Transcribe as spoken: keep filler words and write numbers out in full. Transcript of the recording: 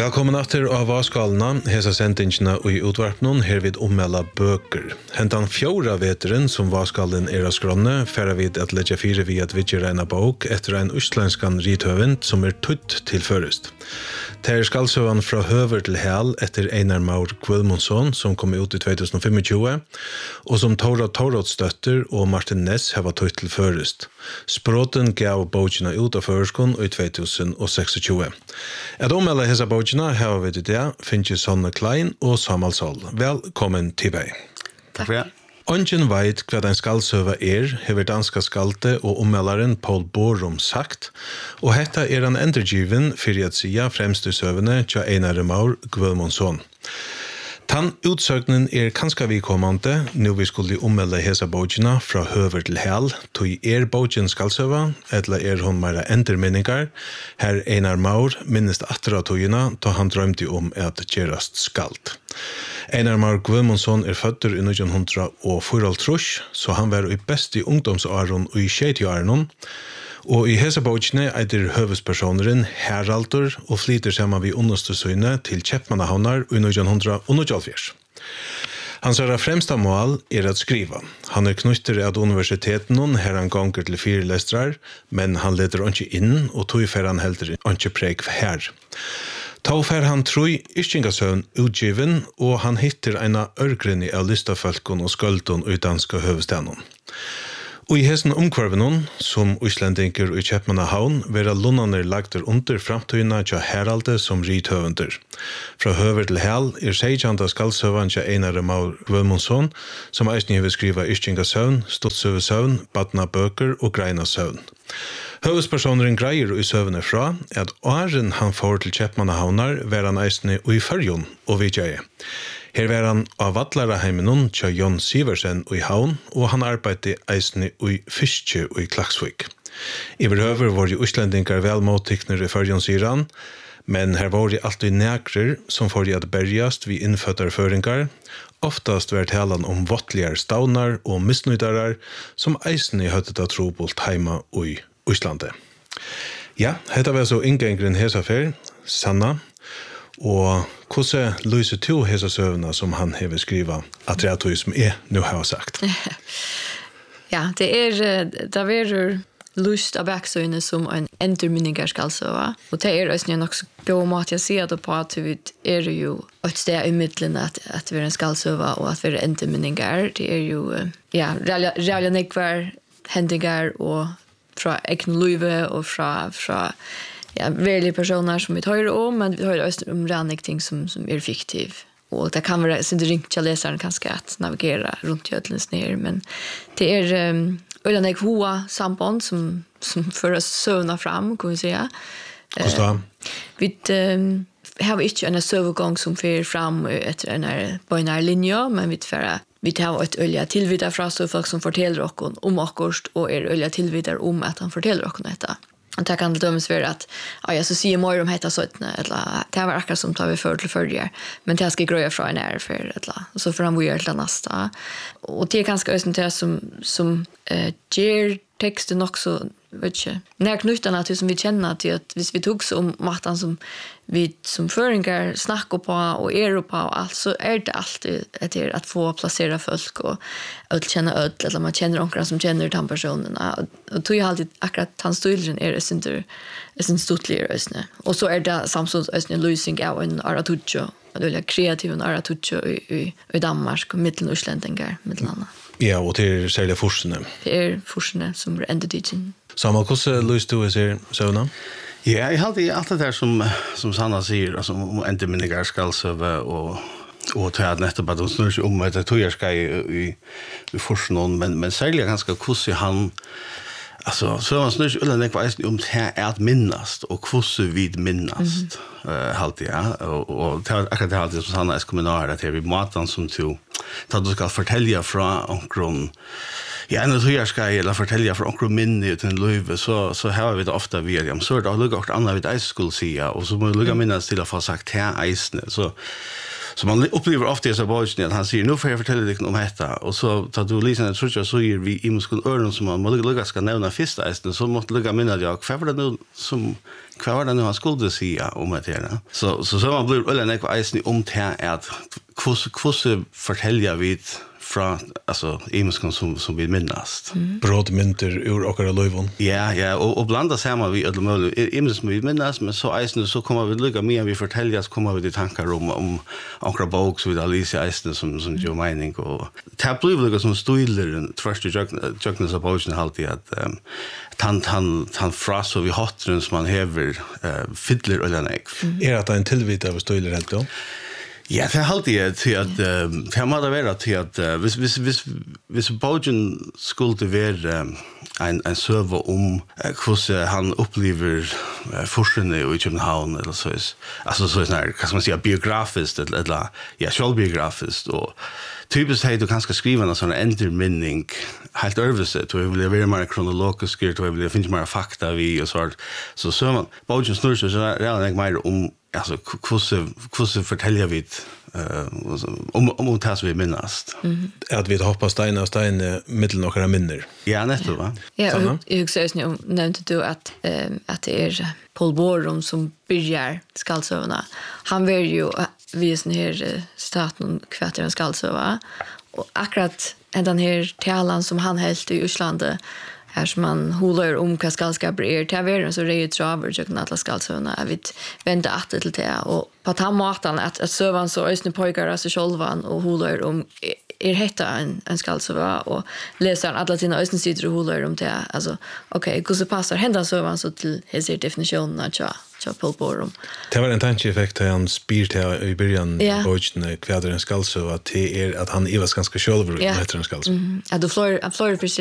Velkommen etter av Vaskalene, hesa sendingene og i utvarpnen her vid ommela bøker. Hentan fjora veteren som Vaskalen er av skronne, færa vid at legge fire vid at vidger en bok etter en østlandskan rithøvend som er tutt til først. Det er skalsøvan fra høver til hel etter Einar Maur Guðmundsson som kom ut i tjugo tjugofem og som Tora Torot støtter og Martin Ness hava tutt til først. Språten gav bokina ut av førskon i tjugo tjugosex. Et ommela hesa bokina hava vi til det, finnes Sonne Klein og Samal Sol. Velkommen til meg. Takk for det. Ongen veit hva den skaldsøva er, hever danska skalte og ommeldaren Paul Borum sagt, og hetta er han endregiven fyrir at sia fremst i søvene tja Einar Maur Guðmundsson. Tan utsøgnen er kanska vikommande, nu vi skulle ommelde hesa bogina fra høver til hel, tog er bogen skaldsøva, etla er hon meira enderminningar, her Einar Maur minnest atra togina, ta han drømte om at gerast skald. Einar Maur Guðmundsson er fødder i nitjan hundrað og fyrre, så han var i best i ungdomsåren og i tjejtåren, og i hesa bogene eitir høvespersoneren Heraldur og flyter saman vi understøsøyne til Kjeppmannahavnar i nitjan hundrað og nitjuoghálvfjerds. Hans er fremsta mål er at skriva. Han er knytter av universiteten her han gonger til fire lestrar, men han leder ikke inn, og tog fer han heldur ikke preg her. Tau fer han troi Ischingasøvn utgiven, og han hittir eina ørgrinni av listafolkon og skøldon i danska høvestenon. Og i hessen omkvarvenon, som Íslendingur i Kjeppmannahavn, vera lunnaner lagter under framtøyna tja Heralde som rithøvender. Fra høver til hel er segjanda skaldsøvan tja Einar Maur Guðmundsson, som eisni hever skriva Ischingasøvn, Stuttsøvesøvn, Badna bøker og Greina søvn. Høvespersoneren greier i søvne fra at åren han får til Kjeppmannahavnar var han eisni i Førjon og Vidjøye. Her var han av Vattlaraheimenon tja Jon Siversen i Havn, og han arbeidde eisni i Fiskje i Klaksvik. Iverhøver var jo Íslendingar vel måttikner i Førjon sier han, men her var det alltid nekrer som får de at berjast vi innfødder føringar, oftast var talan om vottligar stavnar og misnøydarar som eisni høttet av trobult heima i Íslande. Ja, hetta var så inngengren hesafer, Sanna, og hvordan løser to hesa søvna som han hever skriva at det er to som jeg nu har sagt? Ja, det er, det er lust av baksøyne som en enderminningar skal søva, og det er også nok så god mat jeg sier det på at vi er jo et sted i middelen at, at vi er en skal søva og at vi er enderminningar. Det er jo, ja, realia nekvar hendingar og fra egen løyve og fra, fra ja, verkliga personer som vi tar om, men vi tar också om rannig ting som, som är fiktiv. Och det kan vara sin ringt till läsaren kanske att navigera runt jötlens ner, men det är um, öland hoa samband som, som för oss sövna fram, kan vi säga. Hvordan uh, vi um, har inte en sövgång som för fram efter en binär linje, men vi får vi tar ett ölja tillvidare från så folk som fortäller oss om akkurst och är ölja tillvidare om att han fortäller oss detta. Och det kan dömas för att ja, jag så säger mer om heta sådana eller det var akkurat som tar vi för till förr men det ska gröja från är för eller och så får han vara till nästa och det är ganska ösentligt som som eh ger texten också vet jag när knutarna att som vi känner till att hvis vi tog så om mattan som vi som föringar snackar på och Europa och allt så är det alltid att det att få placera folk och att känna öll eller man känner någon som känner de personerna och tog ju alltid akkurat hans stilen är det inte är en stutlig ösne och så är det Samsons ösne losing av en aratucho eller kreativ en aratucho i i i Danmark och mittelnorslänningar mittelanda. Ja, og til særlig forsene. Det er forsene som er endetigen. Samal, hvordan løs du å se søvna? Ja, jeg har alltid alt det der som, som Sanna sier, altså om endeminningar skal søve og og til at nettopp at de snur seg om at det tog jeg skal i, i, i forsene, men, men særlig ganske hvordan han alltså så man snurr eller det var om det är att minnast och hur vid minnast eh halt ja och och det akkurat det halt som Sanna är kommunal att vi matan som to ta du ska fortälja från onkron ja nu så jag ska eller fortälja från onkron minne utan löve så så har vi det ofta vi är så då lugga och andra vid ice school sia och så må lugga minnas till att få sagt här isne så så man upplever ofta i så bojen att han säger nu får jag fortälla dig om detta och så tar du liksom jag tror jag så är vi i muskul öron som man måste lugga ska nämna första hästen så måste lugga minna jag kvar var det nu som kvar var det nu han skulle säga om det här så så så man blir eller nej isen om det här att kvus kvus fortälja vid fra alltså imuskon som som vi minnas. Mm. Brådmynter ur okara löjvon. Ja, ja, och och blanda samman vi alla möjliga imuskon vi minnas men så isen så kommer vi lugga mer vi fortäljas kommer vi till tankar om om okra bok så vid Alicia isen som som Joe Mining och tablet lugga som stoiler första jugnas av bogen alltid att um, tant han han fras och vi hottren som man häver uh, fiddler eller nej. Mm. Är det en tillvita av stoiler helt då? Ja, det är alltid till att det måste vara till att hvis hvis hvis hvis bogen skulle vara en en server om hur han upplever forskningen i København eller så är alltså så är det kan man säga biografiskt eller ja självbiografiskt och typiskt hej du kan ska skriva en sån enderminning helt överse då vill jag vara mer kronologisk då vill jag finna mer fakta vi och så så så man bogen snurrar så redan mer om alltså hur hur fortäljer vi eh om om det så vi minnast. Mhm. Att vi hoppas stein och stein mittel några minner. Ja, nästan va. Ja, jag säger nu nämnde du att eh att det är Paul Borum som börjar skallsövarna. Han vill ju vi sån här staten kvarteren skallsöva och akkurat den här talan som han helt i Island här som man håller om vad skallskapet är till världen så det är ju traver jag kan alla skallsövarna jag vet vänta att till det och på att måten att att sövan så ösne pojkar alltså självan och håller om är hetta en en skallsöva och läser alla sina ösne sidor och håller om det alltså okej hur så passar hända sövan så till his definition att ja så Paul Borum. Det var en tankeeffekt att han spyr till i början av bogen kvädren skallsöva till er att han är ganska själv heter en skallsöva. Ja, du flör flör